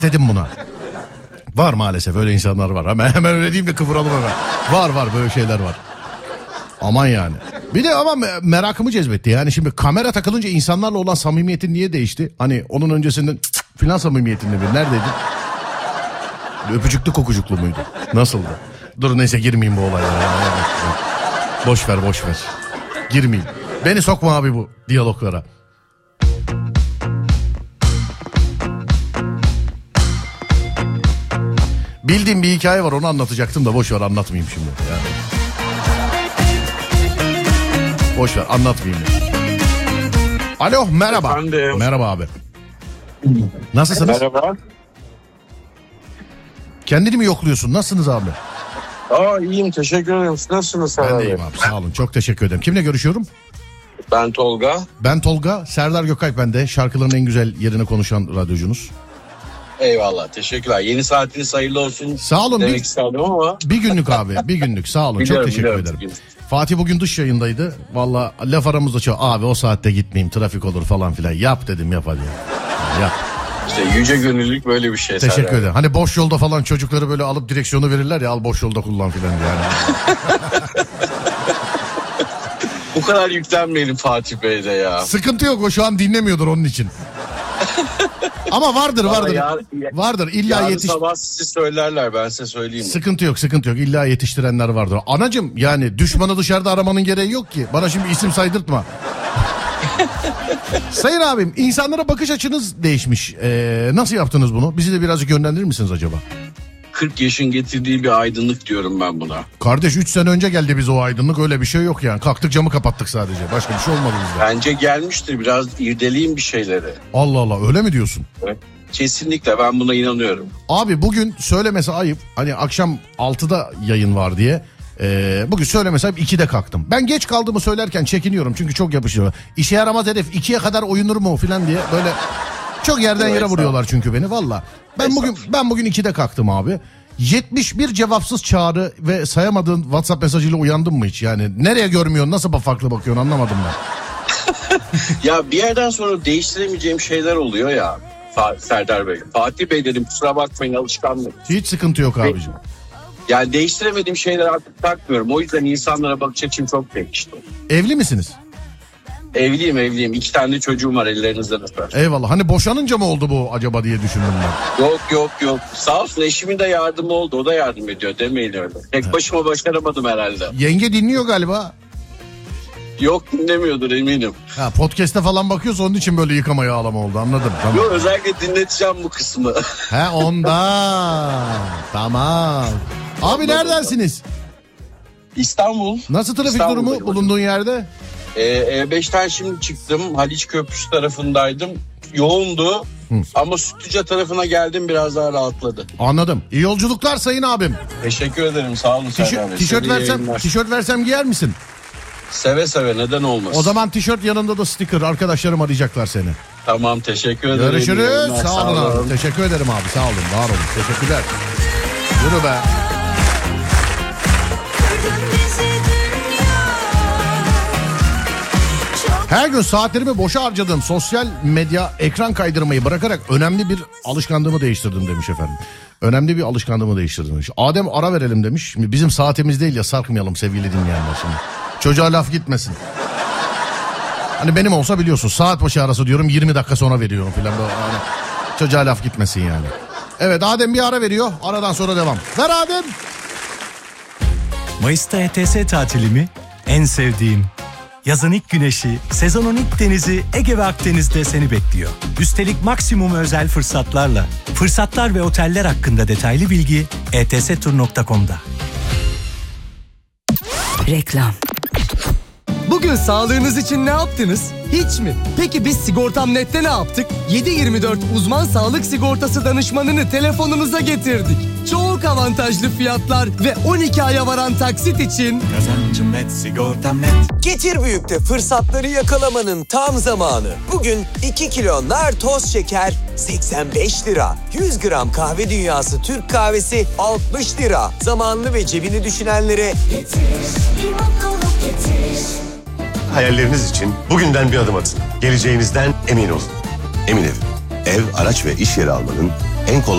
dedim buna. Var maalesef öyle insanlar var. Hemen öyle diyeyim de kıvıralım hemen. Var böyle şeyler var. Aman yani. Bir de ama merakımı cezbetti. Yani şimdi kamera takılınca insanlarla olan samimiyetin niye değişti? Hani onun öncesinden filan samimiyetinde mi? Neredeydin? Öpücüklü kokucuklu muydu? Nasıldı? Dur neyse girmeyeyim bu olaylara. Boş ver. Girmeyeyim. Beni sokma abi bu diyaloglara. Bildiğim bir hikaye var, onu anlatacaktım da boş ver, anlatmayayım şimdi. Yani. Boş ver, anlatmayayım. Alo, merhaba. Efendim. Merhaba abi. Nasılsınız? Merhaba. Kendini mi yokluyorsun? Nasılsınız abi? İyiyim, teşekkür ederim. Nasılsınız? Ben de iyiyim abi, sağ olun. Çok teşekkür ederim. Kimle görüşüyorum? Ben Tolga. Ben Tolga. Serdar Gökalp ben de. Şarkıların en güzel yerine konuşan radyocunuz. Eyvallah, teşekkürler. Yeni saatiniz hayırlı olsun. Sağ olun. Demek istedim ama. Bir günlük abi, bir günlük. Sağ olun. Çok teşekkür ederim. Fatih bugün dış yayındaydı. Valla laf aramızda çok. Abi o saatte gitmeyeyim, trafik olur falan filan. Yap dedim, yap hadi. Yap. İşte yüce gönüllülük böyle bir şey. Teşekkür ederim. Hani boş yolda falan çocukları böyle alıp direksiyonu verirler ya, al boş yolda kullan filan diye. Yani. Bu kadar yüklenmeyelim Fatih Bey'de ya. Sıkıntı yok, o şu an dinlemiyordur onun için. Ama vardır. Vardır illa yarın sabah sizi söylerler, ben size söyleyeyim. Sıkıntı yok. İlla yetiştirenler vardır. Anacım yani düşmanı dışarıda aramanın gereği yok ki. Bana şimdi isim saydırtma. Sayın abim, insanlara bakış açınız değişmiş. Nasıl yaptınız bunu? Bizi de birazcık yönlendirir misiniz acaba? 40 yaşın getirdiği bir aydınlık diyorum ben buna. Kardeş 3 sene önce geldi bize o aydınlık, öyle bir şey yok yani. Kalktık camı kapattık sadece. Başka bir şey olmadı bizde. Bence gelmiştir, biraz irdeleyin bir şeyleri. Allah Allah, öyle mi diyorsun? Evet. Kesinlikle, ben buna inanıyorum. Abi bugün söylemesi ayıp. Hani akşam 6'da yayın var diye. Bugün söylemesi ayıp, 2'de kalktım. Ben geç kaldığımı söylerken çekiniyorum çünkü çok yapışıyor. İşe yaramaz herif, 2'ye kadar oyunur mu filan diye böyle çok yerden yere vuruyorlar çünkü beni valla. Ben bugün 2'de kalktım abi. 71 cevapsız çağrı ve sayamadığın WhatsApp mesajıyla uyandın mı hiç? Yani nereye görmüyorsun, nasıl farklı bakıyorsun, anlamadım ben. Ya bir yerden sonra değiştiremeyeceğim şeyler oluyor ya Serdar Bey. Fatih Bey dedim, kusura bakmayın, alışkanlık. Hiç sıkıntı yok abicim. Yani değiştiremediğim şeyler artık takmıyorum. O yüzden insanlara bakış açım çok değişti. Evli misiniz? Evliyim. 2 tane çocuğum var, ellerinizden öper. Eyvallah. Hani boşanınca mı oldu bu acaba diye düşündüm ben. Yok. Sağ olsun, eşimin de yardımı oldu. O da yardım ediyor, demeyin öyle. Tek başıma başaramadım herhalde. Yenge dinliyor galiba. Yok, dinlemiyordur eminim. Podcast'te falan bakıyorsa onun için böyle yıkama yağlama oldu, anladım. Tamam. Yok, özellikle dinleteceğim bu kısmı. Ondan. Tamam. Abi neredensiniz? İstanbul. Nasıl trafik durumu bulunduğun yerde? E5'ten şimdi çıktım. Haliç Köprüsü tarafındaydım. Yoğundu. Ama Sütlüce tarafına geldim, biraz daha rahatladı. Anladım. İyi yolculuklar sayın abim. Teşekkür ederim, sağ olun. Tişört versem giyer misin? Seve neden olmasın. O zaman tişört yanında da sticker, arkadaşlarım arayacaklar seni. Tamam, teşekkür ederim. Görüşürüz. Sağ olun abi. Teşekkür ederim abi, sağ olun, var olun. Teşekkürler. Yürü be. Her gün saatlerimi boşa harcadığım sosyal medya ekran kaydırmayı bırakarak önemli bir alışkanlığımı değiştirdim demiş efendim. Önemli bir alışkanlığımı değiştirdim demiş. Adem ara verelim demiş. Şimdi bizim saatimiz değil ya, sarkmayalım sevgili dinleyenler şimdi. Çocuğa laf gitmesin. Hani benim olsa biliyorsun, saat başı arası diyorum, 20 dakika sonra veriyorum filan. Hani çocuğa laf gitmesin yani. Evet, Adem bir ara veriyor. Aradan sonra devam. Ver Adem. Mayıs'ta ETS tatilimi en sevdiğim. Yazın ilk güneşi, sezonun ilk denizi Ege ve Akdeniz'de seni bekliyor. Üstelik maksimum özel fırsatlarla. Fırsatlar ve oteller hakkında detaylı bilgi etstur.com'da. Reklam. Bugün sağlığınız için ne yaptınız? Hiç mi? Peki biz Sigortam.net'te ne yaptık? 7/24 uzman sağlık sigortası danışmanını telefonunuza getirdik. Çok avantajlı fiyatlar ve 12 aya varan taksit için Kazancım net, sigortam net. Getir Büyük'te fırsatları yakalamanın tam zamanı. Bugün 2 kilo nar toz şeker 85 lira. 100 gram kahve dünyası Türk kahvesi 60 lira. Zamanlı ve cebini düşünenlere getir. Hayalleriniz için bugünden bir adım atın. Geleceğinizden emin olun. Emin Ev. Ev, araç ve iş yeri almanın en kolay